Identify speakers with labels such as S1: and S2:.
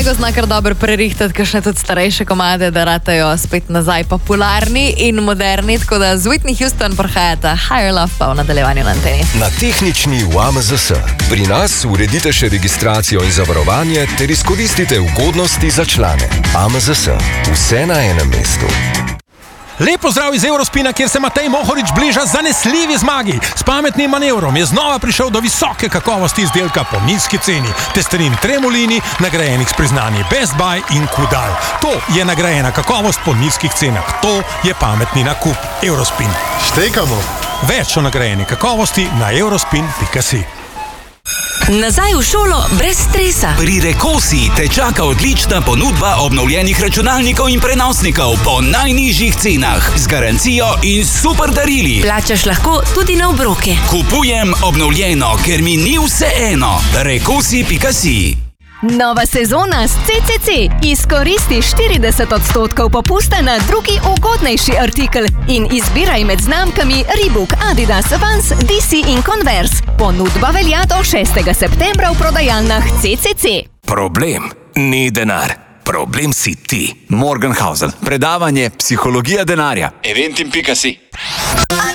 S1: Lego zna kar dobro prerihtati kakšne tudi starejše komade, da ratajo spet nazaj popularni in moderni, tako da z Whitney Houston prihajata Higher Love pa v nadaljevanju na anteni.
S2: Na tehnični v AMZS. Pri nas uredite še registracijo in zavarovanje ter izkoristite ugodnosti za člane. AMZS. Vse na enem mestu.
S3: Lep pozdrav iz Eurospina, kjer se Matej Mohorič bliža zanesljivi zmagi. S pametnim manevrom je znova prišel do visoke kakovosti izdelka po nizki ceni. Testerin Tremolini, nagrajenih s priznanji Best Buy in Kudal. To je nagrajena kakovost po nizkih cenah. To je pametni nakup. Eurospin.
S4: Štekamo.
S3: Več o nagrajeni kakovosti na eurospin.si.
S5: Nazaj v šolo brez stresa.
S6: Pri Rekosi te čaka odlična ponudba obnovljenih računalnikov in prenosnikov po najnižjih cenah, z garancijo in super darili.
S5: Plačaš lahko tudi na obroke.
S6: Kupujem obnovljeno, ker mi ni vseeno. Rekosi.si.
S7: Nova sezona s CCC. Izkoristi 40% popusta na drugi ugodnejši artikel in izbiraj med znamkami Reebok, Adidas, Vans, DC in Converse. Ponudba velja do 6. septembra v prodajalnah CCC.
S8: Problem ni denar. Problem si ti. Morgenhausen. Predavanje Psihologija denarja.
S9: Eventim.si.